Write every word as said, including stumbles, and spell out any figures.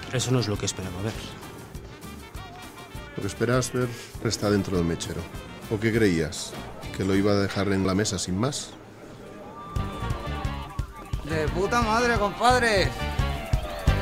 Eso no es lo que esperaba ver. Lo que esperabas ver está dentro del mechero. ¿O qué creías? ¿Que lo iba a dejar en la mesa sin más? ¡De puta madre, compadre!